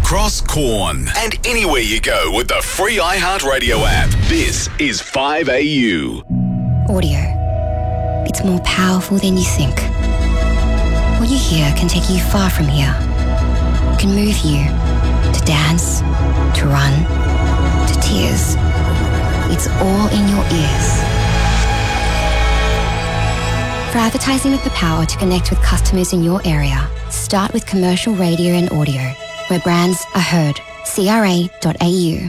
across Corn and anywhere you go with the free iHeartRadio app. This is 5AU. Audio. It's more powerful than you think. What you hear can take you far from here. It can move you to dance, to run, to tears. It's all in your ears. For advertising with the power to connect with customers in your area, start with commercial radio and audio, where brands are heard. CRA.au.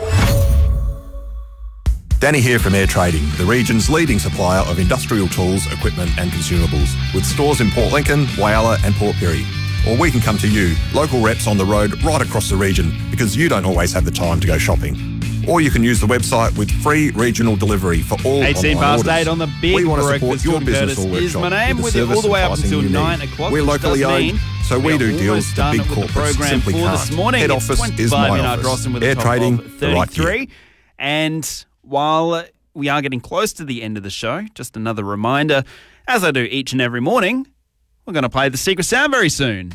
Danny here from Air Trading, the region's leading supplier of industrial tools, equipment and consumables, with stores in Port Lincoln, Whyalla and Port Pirie. Or we can come to you, local reps on the road right across the region, because you don't always have the time to go shopping. Or you can use the website with free regional delivery for all 18 online past orders. 8 on the Big We want to Breakfast. support your John business Curtis or workshop is my name, with it service all the way and up pricing until you 9 need. o'clock. We're which locally does owned, mean so we do deals almost the done big with the corporates program simply for can't. this morning. Head It's office 25 is my in office. Ardrossan with Air a top Trading, of the right 33. gear. And while we are getting close to the end of the show, just another reminder, as I do each and every morning, we're going to play the secret sound very soon.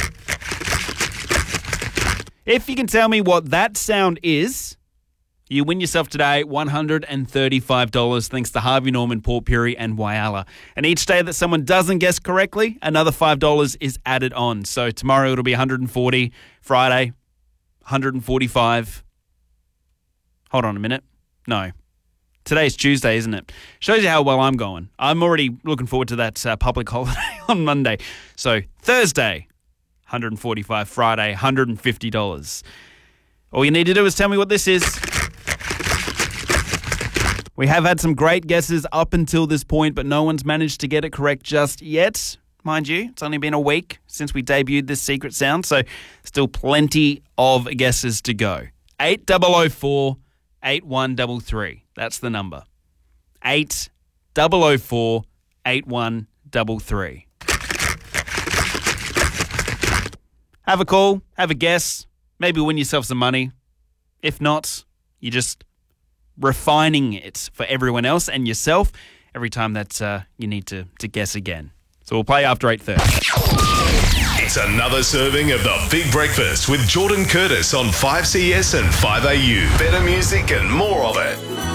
If you can tell me what that sound is, you win yourself today $135 thanks to Harvey Norman, Port Pirie and Whyalla. And each day that someone doesn't guess correctly, another $5 is added on. So tomorrow it'll be 140, Friday 145. Hold on a minute. No. Today's Tuesday, isn't it? Shows you how well I'm going. I'm already looking forward to that public holiday on Monday. So Thursday, 145, Friday, $150. All you need to do is tell me what this is. We have had some great guesses up until this point, but no one's managed to get it correct just yet. Mind you, it's only been a week since we debuted this secret sound, so still plenty of guesses to go. 8004 8133. That's the number. 8004 8133. Have a call, have a guess, maybe win yourself some money. If not, you just refining it for everyone else and yourself every time that you need to guess again. So we'll play after 8:30. It's another serving of the Big Breakfast with Jordan Curtis on 5CS and 5AU. Better music and more of it.